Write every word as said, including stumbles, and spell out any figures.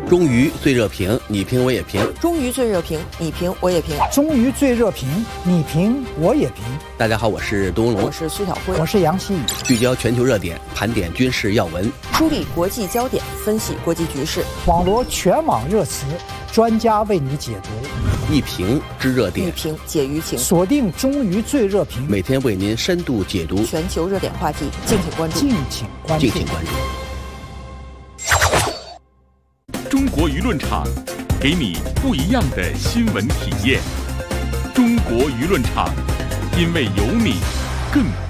中娱最热评，你评我也评。 中娱最热评，你评我也评。 中娱最热评，你评我也评。 大家好，我是杜文龙， 我是苏晓辉， 我是杨希宇。 聚焦全球热点，盘点军事要闻， 梳理国际焦点，分析国际局势， 网罗全网热词，专家为你解读。 一评知热点， 一评解舆情。 锁定中娱最热评， 每天为您深度解读全球热点话题，敬请关注。 敬请关注。 敬请关注。 中国舆论场，给你不一样的新闻体验。中国舆论场，因为有你更